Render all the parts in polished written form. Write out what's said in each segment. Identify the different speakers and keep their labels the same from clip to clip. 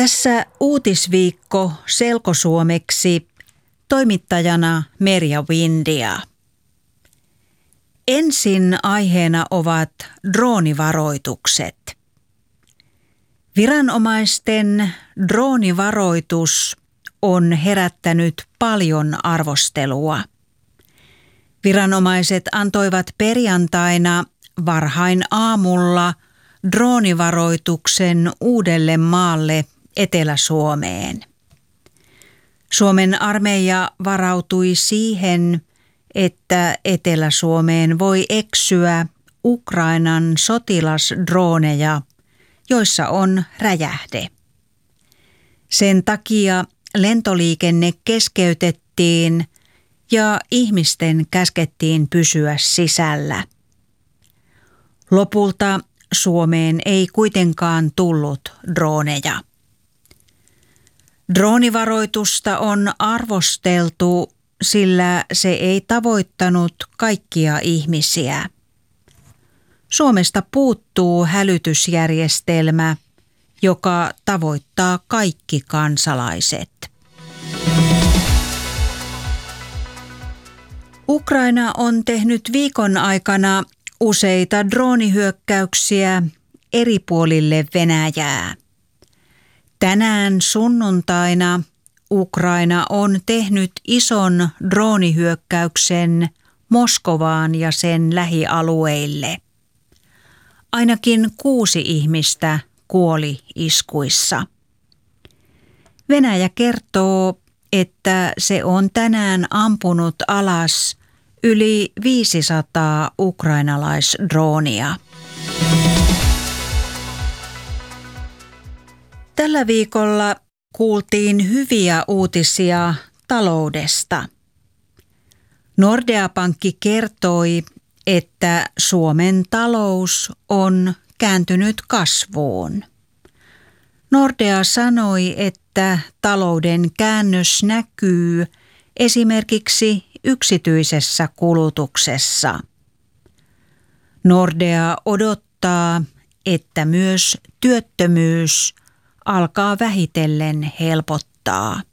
Speaker 1: Tässä uutisviikko selkosuomeksi, toimittajana Merja Windia. Ensin aiheena ovat droonivaroitukset. Viranomaisten droonivaroitus on herättänyt paljon arvostelua. Viranomaiset antoivat perjantaina varhain aamulla droonivaroituksen Uudellemaalle Etelä-Suomeen. Suomen armeija varautui siihen, että Etelä-Suomeen voi eksyä Ukrainan sotilasdrooneja, joissa on räjähde. Sen takia lentoliikenne keskeytettiin ja ihmisten käskettiin pysyä sisällä. Lopulta Suomeen ei kuitenkaan tullut drooneja. Droonivaroitusta on arvosteltu, sillä se ei tavoittanut kaikkia ihmisiä. Suomesta puuttuu hälytysjärjestelmä, joka tavoittaa kaikki kansalaiset. Ukraina on tehnyt viikon aikana useita droonihyökkäyksiä eri puolille Venäjää. Tänään sunnuntaina Ukraina on tehnyt ison droonihyökkäyksen Moskovaan ja sen lähialueille. Ainakin 6 ihmistä kuoli iskuissa. Venäjä kertoo, että se on tänään ampunut alas yli 500 ukrainalaisdroonia. Tällä viikolla kuultiin hyviä uutisia taloudesta. Nordea-pankki kertoi, että Suomen talous on kääntynyt kasvuun. Nordea sanoi, että talouden käännös näkyy esimerkiksi yksityisessä kulutuksessa. Nordea odottaa, että myös työttömyys alkaa vähitellen helpottaa.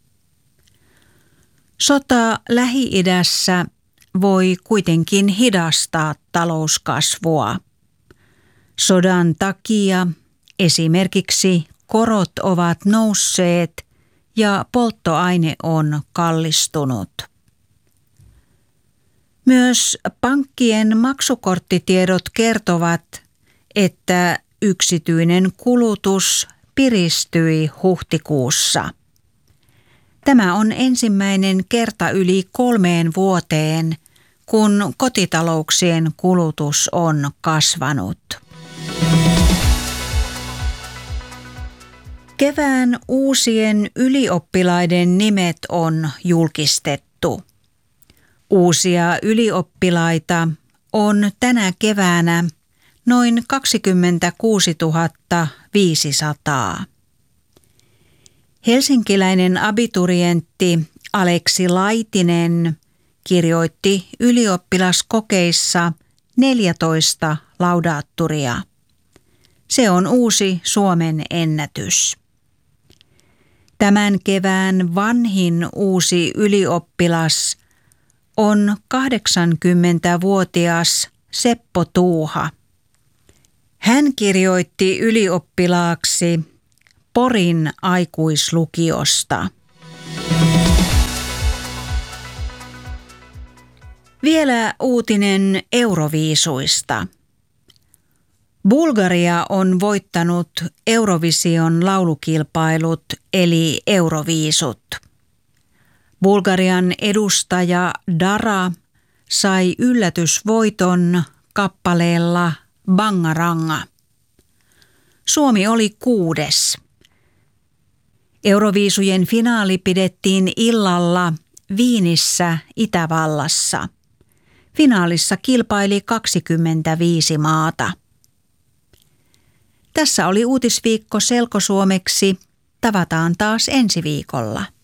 Speaker 1: Sota Lähi-idässä voi kuitenkin hidastaa talouskasvua. Sodan takia esimerkiksi korot ovat nousseet ja polttoaine on kallistunut. Myös pankkien maksukorttitiedot kertovat, että yksityinen kulutus piristyi huhtikuussa. Tämä on ensimmäinen kerta yli 3 vuoteen, kun kotitalouksien kulutus on kasvanut. Kevään uusien ylioppilaiden nimet on julkistettu. Uusia ylioppilaita on tänä keväänä noin 26 500. Helsinkiläinen abiturientti Aleksi Laitinen kirjoitti ylioppilaskokeissa 14 laudaatturia. Se on uusi Suomen ennätys. Tämän kevään vanhin uusi ylioppilas on 80-vuotias Seppo Tuuha. Hän kirjoitti ylioppilaaksi Porin aikuislukiosta. Vielä uutinen Euroviisuista. Bulgaria on voittanut Eurovision laulukilpailut eli Euroviisut. Bulgarian edustaja Dara sai yllätysvoiton kappaleella Bangaranga. Suomi oli 6. Euroviisujen finaali pidettiin illalla Viinissä, Itävallassa. Finaalissa kilpaili 25 maata. Tässä oli uutisviikko selkosuomeksi. Tavataan taas ensi viikolla.